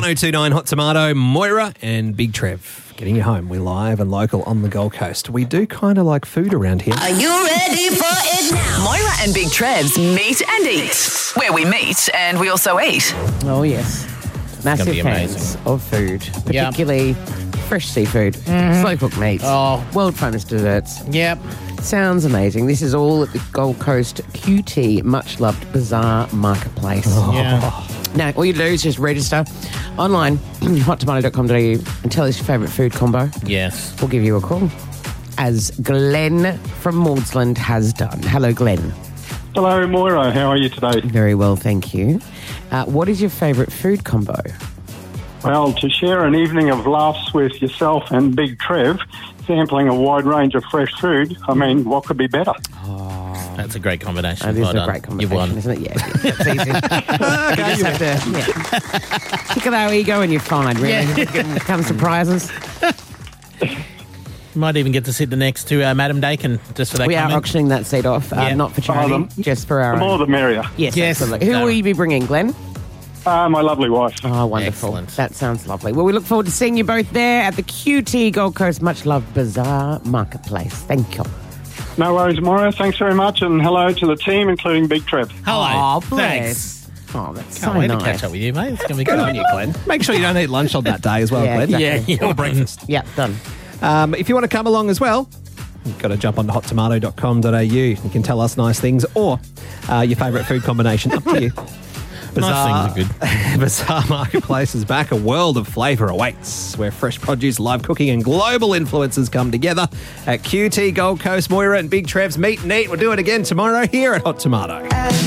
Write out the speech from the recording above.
1029 Hot Tomato, Moira and Big Trev. Getting you home. We're live and local on the Gold Coast. We do kind of like food around here. Are you ready for it now? Moira and Big Trev's Meet and Eat, where we meet and we also eat. Oh, yes. Massive be fans amazing. of food, particularly fresh seafood, slow cooked meats, world famous desserts. Yep. Sounds amazing. This is all at the Gold Coast QT, much loved Bazaar Marketplace. Yeah. Now, all you do is just register online, hottomato.com.au, and tell us your favourite food combo. Yes. We'll give you a call, as Glenn from Maudsley has done. Hello, Glenn. Hello, Moira. How are you today? Very well, thank you. What is your favourite food combo? Well, to share an evening of laughs with yourself and Big Trev, sampling a wide range of fresh food, I mean, what could be better? That's a great combination. That is Well a done. great combination, You won. isn't it? Yeah, that's easy. You just have to kick at our ego and you're fine, really. Yeah. Come surprises. You might even get to sit next to Madam Dakin just for that We are comment. auctioning that seat off, not for charity, them. just for our The more own. the merrier. Yes, Yes. absolutely. Who No. will you be bringing, Glenn? My lovely wife. Oh, wonderful. Excellent. That sounds lovely. Well, we look forward to seeing you both there at the QT Gold Coast Much Loved Bazaar Marketplace. Thank you. No worries, Moira. Thanks very much, and hello to the team, including Big Trev. Hello. Oh, Thanks. bless. Oh, that's Can't so wait nice. to catch up with you, mate. It's going to be Good good. on you, Glenn. Make sure you don't eat lunch on that day as well, Yeah, Glenn. exactly. Yeah. Or breakfast. Yeah, done. If you want to come along as well, you've got to jump on to hottomato.com.au. You can tell us nice things or your favourite food combination. Up to you. Nice things are good. Bazaar Marketplace is back. A world of flavour awaits, where fresh produce, live cooking and global influencers come together at QT Gold Coast. Moira and Big Trev's Meet and Eat. We'll do it again tomorrow here at Hot Tomato.